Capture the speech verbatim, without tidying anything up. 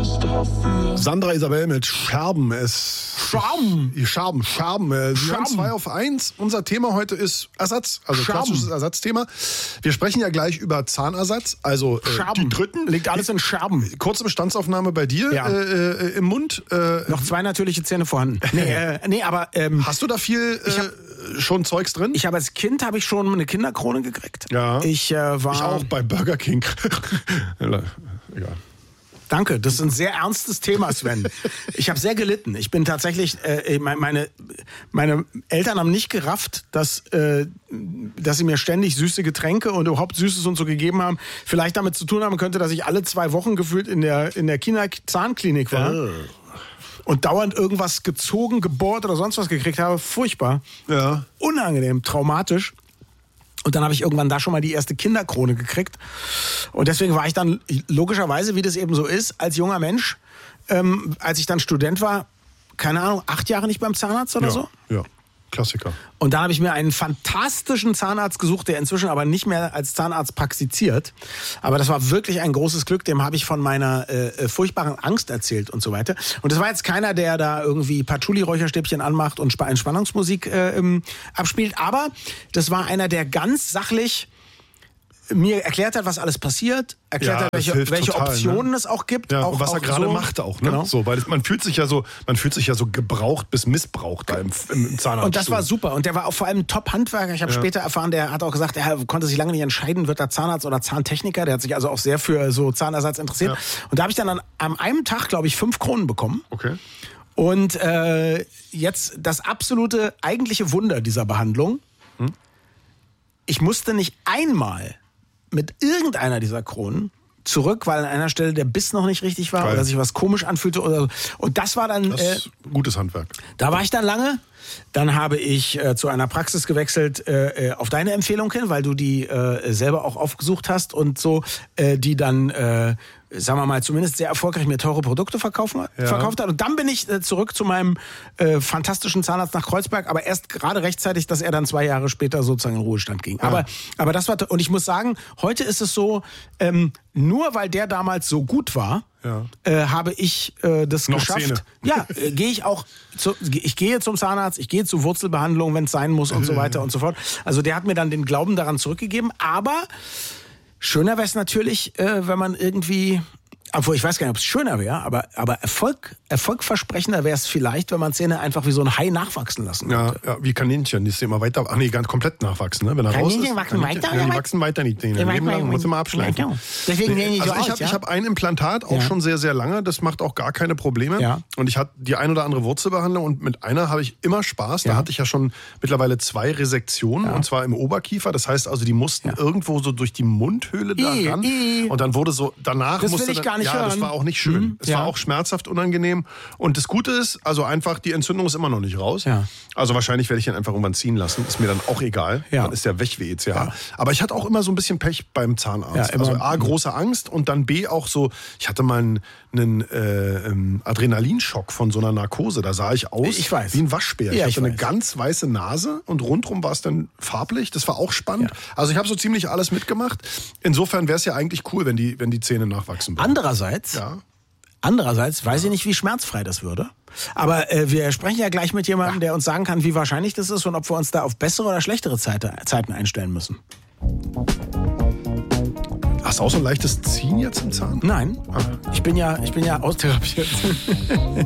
Sandra Isabel mit Scherben. Es Scherben. Scherben, Scherben. Sie haben zwei auf eins. Unser Thema heute ist Ersatz, also Scherben. klassisches Ersatzthema. Wir sprechen ja gleich über Zahnersatz, also äh, Scherben. die dritten. Liegt alles in Scherben. Kurze Bestandsaufnahme bei dir Ja. äh, äh, im Mund. Äh, Noch zwei natürliche Zähne vorhanden. Nee, äh, nee aber ähm, Hast du da viel äh, hab- schon Zeugs drin? ich habe als Kind habe ich schon eine Kinderkrone gekriegt. Ja. Ich äh, war Ich auch bei Burger King. Egal. Danke, das ist ein sehr ernstes Thema, Sven. Ich habe sehr gelitten. Ich bin tatsächlich, äh, meine, meine Eltern haben nicht gerafft, dass, äh, dass sie mir ständig süße Getränke und überhaupt Süßes und so gegeben haben. Vielleicht damit zu tun haben könnte, dass ich alle zwei Wochen gefühlt in der, in der Kinder-Zahnklinik war. Äh. Und dauernd irgendwas gezogen, gebohrt oder sonst was gekriegt habe. Furchtbar. Ja. Unangenehm, traumatisch. Und dann habe ich irgendwann da schon mal die erste Kinderkrone gekriegt. Und deswegen war ich dann logischerweise, wie das eben so ist, als junger Mensch, ähm, als ich dann Student war, keine Ahnung, acht Jahre nicht beim Zahnarzt oder Ja, so. ja, Klassiker. Und dann habe ich mir einen fantastischen Zahnarzt gesucht, der inzwischen aber nicht mehr als Zahnarzt praktiziert. Aber das war wirklich ein großes Glück. Dem habe ich von meiner äh, furchtbaren Angst erzählt und so weiter. Und das war jetzt keiner, der da irgendwie Patchouli-Räucherstäbchen anmacht und Sp- Entspannungsmusik äh, ähm, abspielt. Aber das war einer, der ganz sachlich mir erklärt hat, was alles passiert, erklärt Ja, hat, das welche, hilft welche total, Optionen ne? es auch gibt. Ja, auch, und was er auch gerade so. macht auch, ne? Genau. So, weil man fühlt sich ja so, man fühlt sich ja so gebraucht bis missbraucht da im, im Zahnarzt. Und das war super. Und der war auch vor allem ein Top-Handwerker. Ich habe Ja. später erfahren, der hat auch gesagt, er konnte sich lange nicht entscheiden, wird er Zahnarzt oder Zahntechniker. Der hat sich also auch sehr für so Zahnersatz interessiert. Ja. Und da habe ich dann an, an einem Tag, glaube ich, fünf Kronen bekommen. Okay. Und äh, jetzt das absolute eigentliche Wunder dieser Behandlung. Hm? Ich musste nicht einmal mit irgendeiner dieser Kronen zurück, weil an einer Stelle der Biss noch nicht richtig war Geil. oder sich was komisch anfühlte oder so. Und das war dann... Das Äh, ist gutes Handwerk. da war ich dann lange. Dann habe ich äh, zu einer Praxis gewechselt, äh, auf deine Empfehlung hin, weil du die äh, selber auch aufgesucht hast und so, äh, die dann, äh, sagen wir mal, zumindest sehr erfolgreich mir teure Produkte verkaufen, Ja. verkauft hat. Und dann bin ich äh, zurück zu meinem äh, fantastischen Zahnarzt nach Kreuzberg, aber erst gerade rechtzeitig, dass er dann zwei Jahre später sozusagen in Ruhestand ging. Aber, aber das war, und ich muss sagen, heute ist es so, ähm, nur weil der damals so gut war, Ja. äh, habe ich äh, das Noch geschafft. Zähne. Ja, äh, gehe ich auch, zu, ich gehe zum Zahnarzt, ich gehe zu Wurzelbehandlung, wenn es sein muss und so weiter und so fort. Also der hat mir dann den Glauben daran zurückgegeben. Aber schöner wäre es natürlich, äh, wenn man irgendwie, obwohl ich weiß gar nicht, ob es schöner wäre, aber, aber Erfolg, erfolgversprechender wäre es vielleicht, wenn man Zähne einfach wie so ein Hai nachwachsen lassen Ja, könnte. ja, wie Kaninchen, die ist immer weiter, ach nee, ganz komplett nachwachsen, ne? Wenn er raus ist. Kaninchen wachsen weiter, Ja, oder die was? wachsen weiter nicht. Den Ja, Leben lang weiter- muss immer abschleifen. Ja, deswegen sehen die so also ich aus, habe ja? ich hab ein Implantat, auch Ja. schon sehr, sehr lange. Das macht auch gar keine Probleme. Ja. Und ich hatte die ein oder andere Wurzelbehandlung und mit einer habe ich immer Spaß. Da Ja. hatte ich ja schon mittlerweile zwei Resektionen Ja. und zwar im Oberkiefer. Das heißt also, die mussten Ja. irgendwo so durch die Mundhöhle da I, ran. I. Und dann wurde so, danach Das will musste ich dann, gar nicht ja, das hören. war auch nicht schön. Mhm. Es Ja. war auch schmerzhaft unangenehm. Und das Gute ist, also einfach, die Entzündung ist immer noch nicht raus. Ja. Also wahrscheinlich werde ich ihn einfach irgendwann ziehen lassen. Ist mir dann auch egal. Ja. Dann ist der weg wie E C H. Ja. Aber ich hatte auch immer so ein bisschen Pech beim Zahnarzt. Ja, immer. also A, große Angst und dann B, auch so, ich hatte mal einen, einen äh, ähm, Adrenalinschock von so einer Narkose. Da sah ich aus Ich weiß. wie ein Waschbär. Ja, ich ich hatte eine weiß. ganz weiße Nase und rundrum war es dann farblich. Das war auch spannend. Ja. Also ich habe so ziemlich alles mitgemacht. Insofern wäre es ja eigentlich cool, wenn die, wenn die Zähne nachwachsen würden. Andererseits, Ja. andererseits weiß ich nicht, wie schmerzfrei das würde. Aber äh, wir sprechen ja gleich mit jemandem, der uns sagen kann, wie wahrscheinlich das ist und ob wir uns da auf bessere oder schlechtere Zeite, Zeiten einstellen müssen. Hast du auch so ein leichtes Ziehen jetzt im Zahn? Nein, ich bin ja, ich bin ja austherapiert.